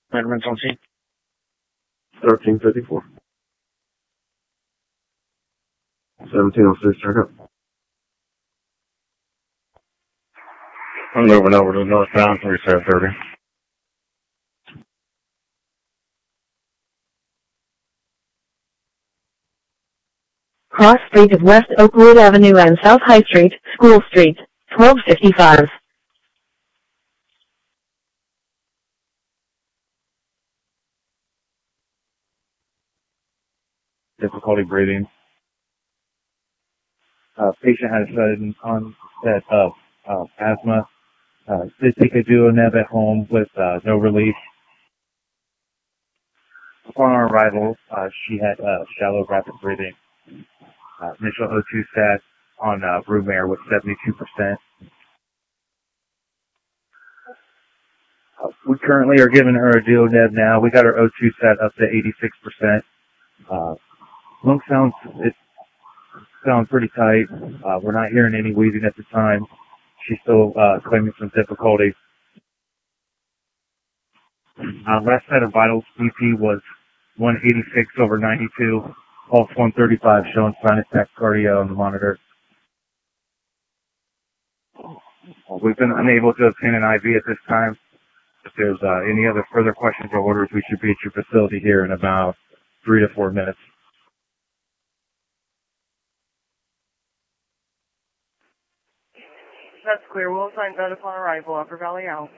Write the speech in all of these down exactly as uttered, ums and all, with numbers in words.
Measurements on scene. thirteen fifty-four. seventeen oh six, check up. I'm moving over to the northbound thirty-seven thirty. Cross Street of West Oakwood Avenue and South High Street, School Street, twelve fifty-five. Difficulty breathing. Uh, patient had a sudden onset of uh, asthma. Uh, did take a Duoneb at home with uh, no relief. Upon our arrival, uh, she had uh, shallow rapid breathing. Uh, initial O two sat on uh, room air was seventy-two percent. Uh, we currently are giving her a Duoneb now. We got her O two sat up to eighty-six percent. Uh, lung sounds, it sounds pretty tight. Uh, we're not hearing any wheezing at the time. She's still uh, claiming some difficulty. Uh, last set of vitals, B P was one eighty-six over ninety-two, pulse one thirty-five, showing sinus tachycardia on the monitor. We've been unable to obtain an I V at this time. If there's uh, any other further questions or orders, we should be at your facility here in about three to four minutes. That's clear. We'll assign that upon arrival. Upper Valley out.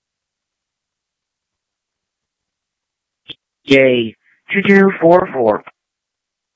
Yay. two two four four.